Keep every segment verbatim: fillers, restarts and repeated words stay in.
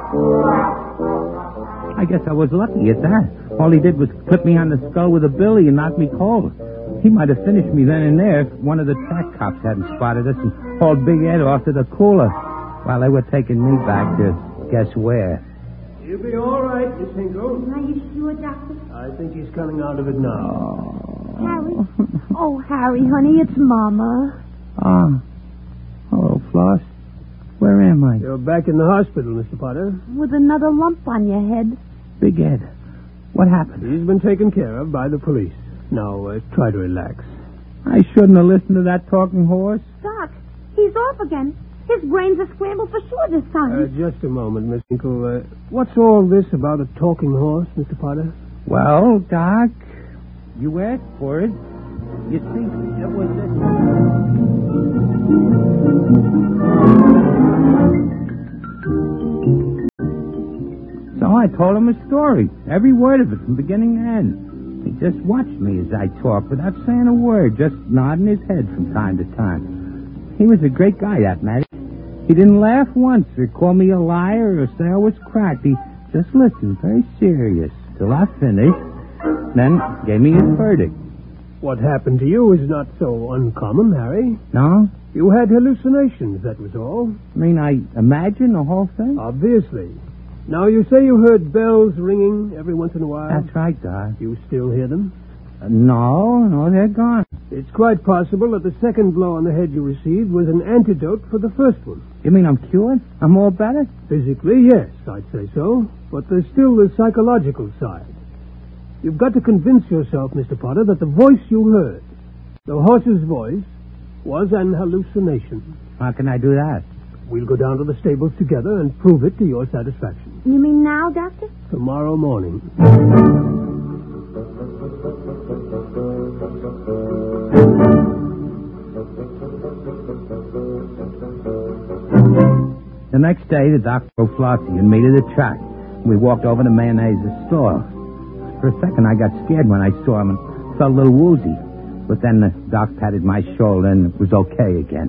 I guess I was lucky at that. All he did was clip me on the skull with a billy and knock me cold. He might have finished me then and there if one of the track cops hadn't spotted us and hauled Big Ed off to the cooler while they were taking me back to guess where. He'll be all right, Miss Hinkle. Are you sure, Doctor? I think he's coming out of it now. Oh. Harry? Oh, Harry, honey, it's Mama. Oh. Hello, Floss. Where am I? You're back in the hospital, Mister Potter. With another lump on your head. Big Ed. What happened? He's been taken care of by the police. Now, uh, try to relax. I shouldn't have listened to that talking horse. Doc, he's off again. His brains are scrambled for sure this time. Uh, just a moment, Miss Hinkle. Uh, what's all this about a talking horse, Mister Potter? Well, Doc, you asked for it. You see, it was this. So I told him a story, every word of it from beginning to end. He just watched me as I talked without saying a word, just nodding his head from time to time. He was a great guy, that Matty. He didn't laugh once or call me a liar or say I was cracked. He just listened very serious till I finished, then gave me his verdict. What happened to you is not so uncommon, Harry. No? You had hallucinations, that was all. I mean, I imagined the whole thing? Obviously. Now, you say you heard bells ringing every once in a while? That's right, Doc. You still hear them? Uh, no, no, they're gone. It's quite possible that the second blow on the head you received was an antidote for the first one. You mean I'm cured? I'm all better? Physically, yes, I'd say so. But there's still the psychological side. You've got to convince yourself, Mister Potter, that the voice you heard, the horse's voice, was an hallucination. How can I do that? We'll go down to the stables together and prove it to your satisfaction. You mean now, Doctor? Tomorrow morning. The next day, the doctor drove Flossie and me to the track. We walked over to Mayonnaise's store. For a second, I got scared when I saw him and felt a little woozy. But then the doc patted my shoulder and it was okay again.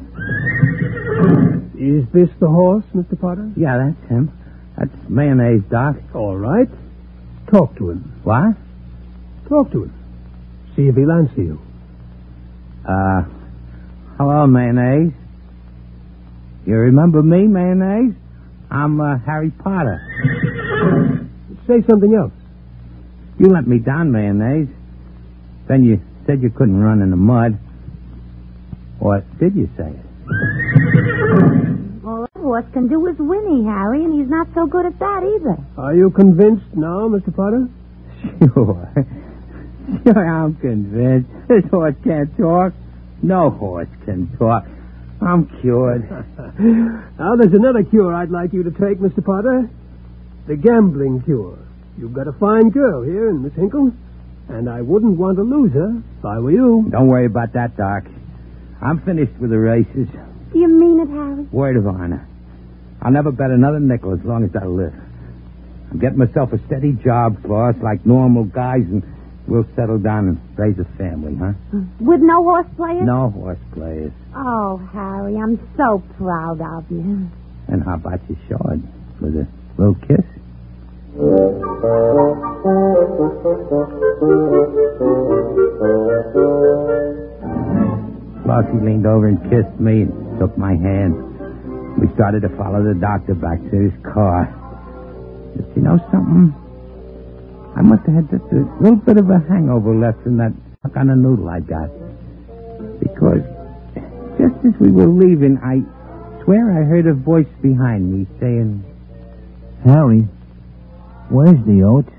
Is this the horse, Mister Potter? Yeah, that's him. That's Mayonnaise, Doc. All right. Talk to him. What? Talk to him. See if he'll answer you. Uh, hello, Mayonnaise. You remember me, Mayonnaise? I'm uh, Harry Potter. Say something else. You let me down, Mayonnaise. Then you said you couldn't run in the mud. Or did you say it? All that horse can do is whinny, Harry, and he's not so good at that either. Are you convinced now, Mister Potter? Sure. Sure, I'm convinced. This horse can't talk. No horse can talk. I'm cured. Now, there's another cure I'd like you to take, Mister Potter. The gambling cure. You've got a fine girl here in Miss Hinkle, and I wouldn't want to lose her if I were you. Don't worry about that, Doc. I'm finished with the races. Do you mean it, Harry? Word of honor. I'll never bet another nickel as long as I live. I'm getting myself a steady job, Floss, like normal guys, and we'll settle down and raise a family, huh? With no horse players? No horse players. Oh, Harry, I'm so proud of you. And how about you show it with a little kiss? Flossie leaned over and kissed me and took my hand. We started to follow the doctor back to his car. But you know something? I must have had just a little bit of a hangover left from that suck on a noodle I got. Because just as we were leaving, I swear I heard a voice behind me saying, Harry, where's the oats?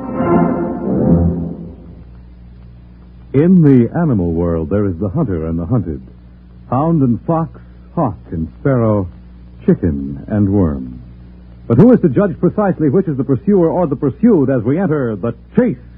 In the animal world, there is the hunter and the hunted, hound and fox, hawk and sparrow, chicken and worm. But who is to judge precisely which is the pursuer or the pursued as we enter the chase?